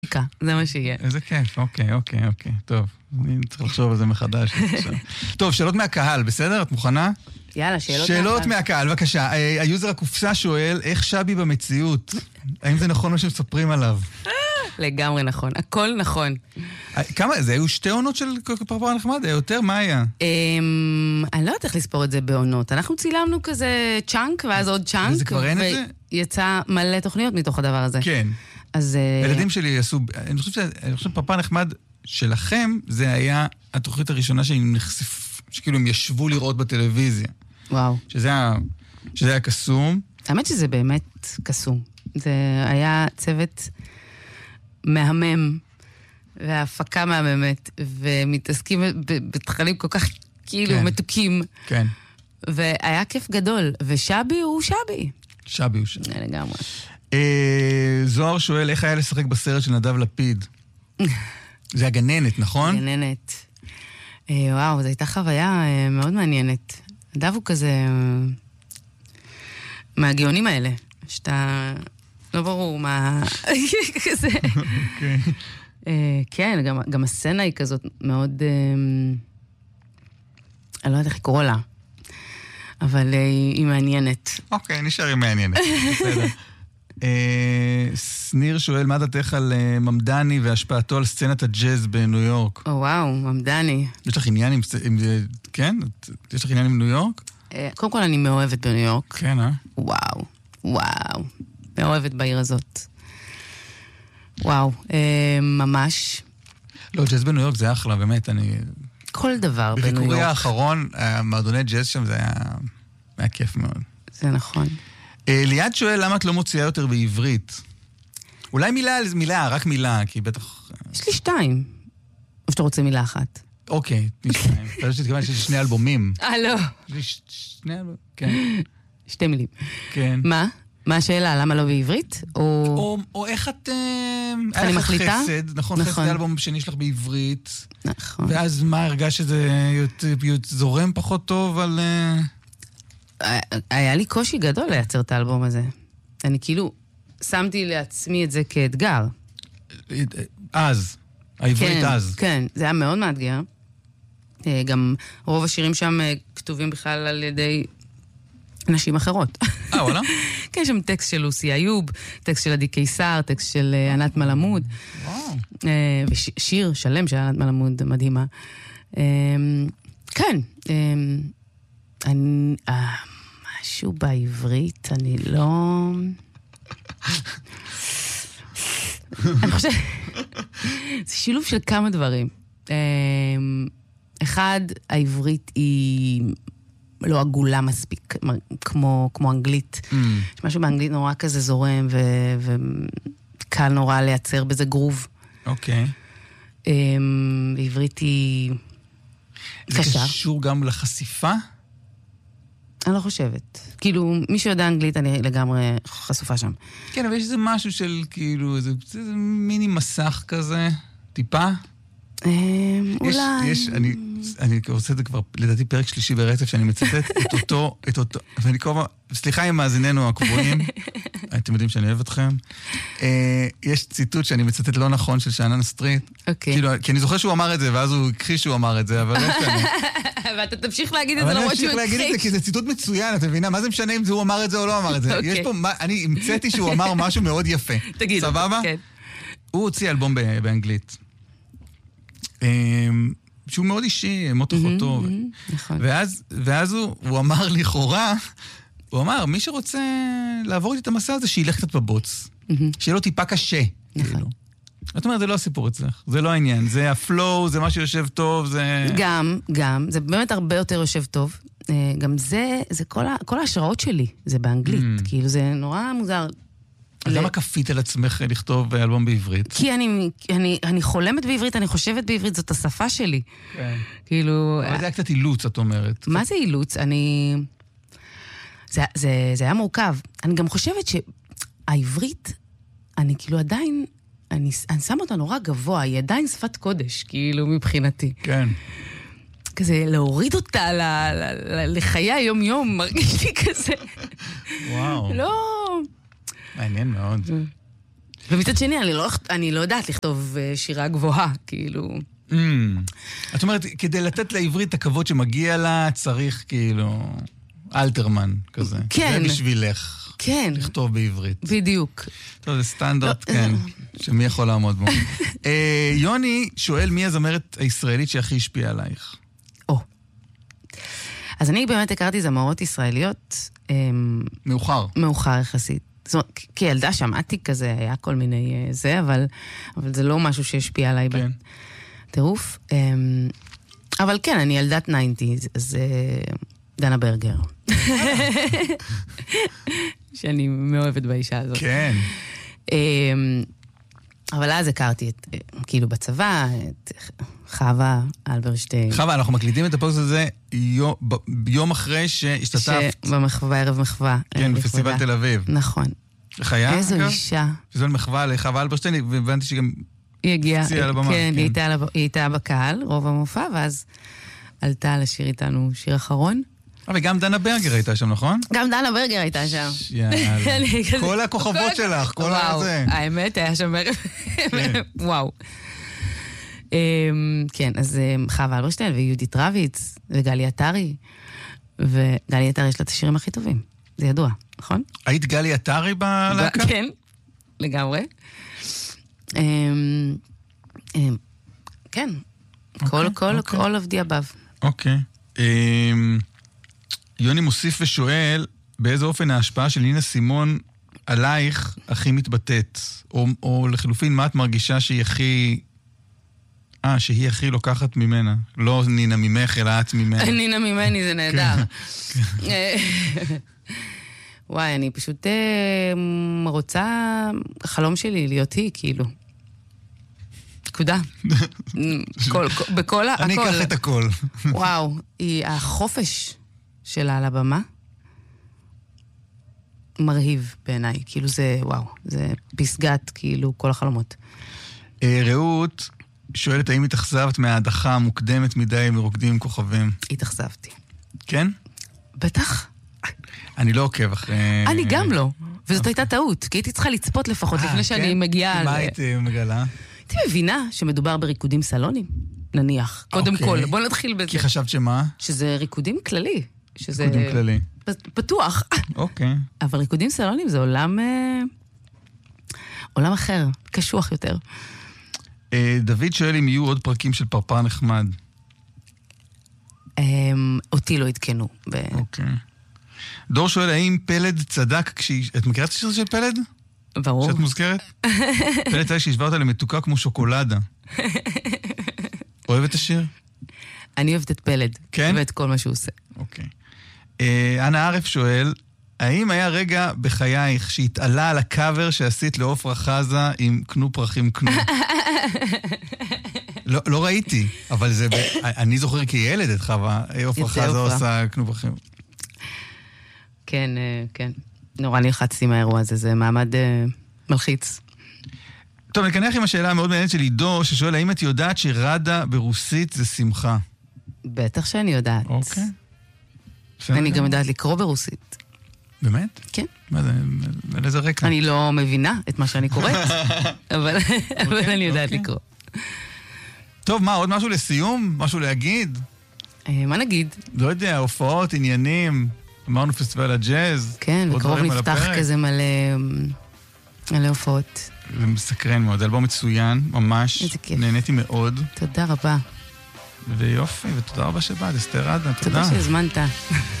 זה מה שיהיה. איזה כיף, אוקיי. טוב, אני צריך לחשוב על זה מחדש. טוב, שאלות מהקהל, בסדר? את מוכנה? יאללה, שאלות מהקהל, בבקשה. היוזר הקופסה שואל, איך שבי במציאות? האם זה נכון מה שמספרים עליו? לגמרי נכון, הכל נכון. כמה, זה היו 2 עונות של פרפר נחמד? היה יותר? מה היה? אני לא יודעת איך לספור את זה בעונות. אנחנו צילמנו כזה צ'אנק, ואז עוד צ'אנק. וזה כבר אין את זה? ויצא מלא תוכניות מתוך הדבר הזה. כן. אז... הילדים שלי עשו... אני חושב פרפר נחמד שלכם, זה היה התוכנית הראשונה שכאילו הם ישבו לראות בטלוויזיה. וואו. שזה היה קסום. האמת שזה באמת קסום. זה היה צוות מהמם, וההפקה מהממת, ומתעסקים בתכנים כל כך כאילו מתוקים. כן. והיה כיף גדול, ושבי הוא שבי. שבי הוא שבי. לגמרי. זוהר שואל, איך היה לשחק בסרט של נדב לפיד? זה הגננת, נכון? הגננת. וואו, זו הייתה חוויה מאוד מעניינת. נדב הוא כזה... מהגאונים האלה, שאתה... לא ברור מה... כזה. כן, גם הסצנה היא כזאת מאוד... אני לא יודעת איך לקרוא לה, אבל היא מעניינת. אוקיי, נשאר מעניינת. בסדר. סניר שואל, מה דעתך על ממדני והשפעתו על סצנת הג'אז בניו יורק? וואו, ממדני. יש לך עניין עם... כן? יש לך עניין עם ניו יורק? קודם כל אני מאוהבת בניו יורק. כן, וואו. מאוהבת בעיר הזאת. וואו, ממש. לא, ג'אז בניו יורק זה אחלה, באמת, אני... כל דבר בניו יורק. בביקורי האחרון, מועדוני ג'אז שם זה היה כיף מאוד. זה נכון. ליד שואל, למה את לא מוציאה יותר בעברית? אולי מילה, רק מילה, כי בטח... יש לי 2. או שאתה רוצה מילה אחת? אוקיי, 2. אתה יודע שתתכוון שיש 2 אלבומים. לא. יש לי 2 אלבומים, כן. 2 מילים. כן. מה? מה השאלה? למה לא בעברית? או איך את... אני מחליטה? חסד, נכון, חסד האלבום שני שלך בעברית. נכון. ואז מה, הרגש שזה זורם פחות טוב על... היה לי קושי גדול לייצר את האלבום הזה. אני כאילו שמתי לעצמי את זה כאתגר. אז, העברית אז. כן, זה היה מאוד מאתגר. גם רוב השירים שם כתובים בכלל על ידי נשים אחרות. וואלה? כן, שם טקסט של לוסי איוב, טקסט של עדי קיסר, טקסט של ענת מלמוד. וואו. ושיר שלם של ענת מלמוד, מדהימה. כן, משהו בעברית, אני לא... אני חושבת... זה שילוב של כמה דברים. אחד, העברית היא לא עגולה מספיק, כמו אנגלית. יש משהו באנגלית נורא כזה זורם, וקל נורא לייצר בזה גרוב. אוקיי. בעברית היא קשה. זה קשור גם לחשיפה? אני לא חושבת. כאילו, מי שיודע אנגלית, אני לגמרי חשופה שם. כן, אבל יש איזה משהו של כאילו, איזה מיני מסך כזה, טיפה? אולי... אני עושה את זה כבר, לדעתי, פרק שלישי ברצף, שאני מצטט את אותו, ואני קורא, סליחה עם מאזיננו הקבועים, אתם יודעים שאני אוהב אתכם, יש ציטוט שאני מצטט לא נכון של שאנן סטריט, כי אני זוכר שהוא אמר את זה, ואז הוא הכחיש שהוא אמר את זה, אבל לא משנה. ואתה תמשיך להגיד את זה למרות שהוא הכחיש. אבל אני אמשיך להגיד את זה, כי זה ציטוט מצוין, אתה מבינה? מה זה משנה אם הוא אמר את זה או לא אמר את זה? יש פה, אני המצאתי שהוא אמר משהו מאוד יפה. תגיד. סבבה? הוא הוציא אלבום באנגלית. שהוא מאוד אישי, מות אחותו. ואז הוא אמר לכאורה, הוא אמר, מי שרוצה לעבור איתי את המסע הזה, שילך קצת בבוץ. שיהיה לו טיפה קשה. זאת אומרת, זה לא הסיפור אצלך, זה לא העניין. זה הפלואו, זה מה שיושב טוב, זה... גם, זה באמת הרבה יותר יושב טוב. גם זה כל ההשראות שלי, זה באנגלית. כאילו, זה נורא מוזר. אז למה כפית על עצמך לכתוב אלבום בעברית? כי אני חולמת בעברית, אני חושבת בעברית, זאת השפה שלי. כן. כאילו... אבל זה היה קצת אילוץ, את אומרת. מה זה אילוץ? זה היה מורכב. אני גם חושבת שהעברית, אני כאילו עדיין, אני שם אותה נורא גבוה, היא עדיין שפת קודש, כאילו מבחינתי. כן. כזה להוריד אותה לחיי היום-יום, מרגיש לי כזה. וואו. לא... מעניין מאוד. ומצד שני, אני לא יודעת לכתוב שירה גבוהה, כאילו... את אומרת, כדי לתת לעברית את הכבוד שמגיע לה, צריך כאילו... אלתרמן כזה. כן. זה בשבילך. כן. לכתוב בעברית. בדיוק. טוב, זה סטנדרט, כן. שמי יכול לעמוד בו. יוני שואל מי הזמרת הישראלית שהכי השפיעה עלייך? אז אני באמת הכרתי זמרות ישראליות... מאוחר יחסית. זאת אומרת, כילדה שמעתי כזה, היה כל מיני זה, אבל זה לא משהו שהשפיע עליי בטירוף. אבל כן, אני ילדת 90s, אז דנה ברגר. שאני מאוהבת באישה הזאת. כן. אבל אז הכרתי כאילו בצבא, את חווה אלברשטיין. חווה, אנחנו מקליטים את הפוסט הזה יום אחרי שהשתתפת. בערב מחווה. כן, בפסטיבל תל אביב. נכון. איך היה? איזו אישה. פסטיבל מחווה לחווה אלברשטיין, והבנתי שגם הציעה על הבמה. כן, היא הייתה בקהל, רוב המופע, ואז עלתה לשיר איתנו שיר אחרון. אבל גם דנה ברגר הייתה שם, נכון? גם דנה ברגר הייתה שם. יאללה. כל הכוכבות שלך, כל הזה. האמת, היה שם ערב. וואו. כן, אז חווה אלברשטיין ויהודית רביץ וגלי עטרי. וגלי עטרי יש לה את השירים הכי טובים. זה ידוע, נכון? היית גלי עטרי בלהקה? כן, לגמרי. כן, כל עבדי הבב. אוקיי. יוני מוסיף ושואל, באיזה אופן ההשפעה של נינה סימון עלייך הכי מתבטאת? או לחילופין, מה את מרגישה שהיא הכי לוקחת ממנה? לא נינה ממך, אלא את ממנה. נינה ממני, זה נהדר. וואי, אני פשוט רוצה, החלום שלי להיות היא, כאילו. נקודה. בכל הכל. אני אקח את הכל. וואו, החופש שלה על הבמה מרהיב בעיניי. כאילו זה, וואו, זה פסגת, כאילו, כל החלומות. רעות שואלת, האם התאכזבת מההדחה המוקדמת מדי מרוקדים עם כוכבים? התאכזבתי. כן? בטח. אני לא עוקב אחרי... אני גם לא. וזאת הייתה טעות, כי הייתי צריכה לצפות לפחות לפני שאני מגיעה... מה היית מגלה? הייתי מבינה שמדובר בריקודים סלונים, נניח. קודם כל, בוא נתחיל בזה. כי חשבת שמה? שזה ריקודים כללי. ריקודים כללי. פתוח. אוקיי. אבל ריקודים סלונים זה עולם אחר, קשוח יותר. דוד שואל אם יהיו עוד פרקים של פרפר נחמד. אותי לא התקנו. אוקיי. דור שואל, האם פלד צדק את מכירה את השיר של פלד? ברור. שאת מוזכרת? פלד צדק שהשווה אותה למתוקה כמו שוקולדה. אוהב את השיר? אני אוהבת את פלד. כן? ואת כל מה שהוא עושה. אוקיי. אנה ערף שואל, האם היה רגע בחייך שהתעלה על הקאבר שעשית לעופרה חזה עם קנו פרחים קנו? לא ראיתי, אבל זה... אני זוכר כילד את חווה, עופרה חזה עושה קנו פרחים. כן, כן. נורא נלחצתי מהאירוע הזה, זה מעמד מלחיץ. טוב, נקנח עם השאלה המאוד מעניינת של עידו, ששואל, האם את יודעת שרדה ברוסית זה שמחה? בטח שאני יודעת. אוקיי. אני גם יודעת לקרוא ברוסית. באמת? כן. מה זה, על איזה רקע? אני לא מבינה את מה שאני קוראת, אבל אני יודעת לקרוא. טוב, מה, עוד משהו לסיום? משהו להגיד? מה נגיד? לא יודע, הופעות, עניינים, אמרנו פסטיבל הג'אז. כן, וקרוב נפתח כזה מלא הופעות. זה מסקרן מאוד, אלבום מצוין, ממש. איזה כיף. נהניתי מאוד. תודה רבה. ויופי, ותודה רבה שבאת, אסתר עדה, תודה. תודה שהזמנת.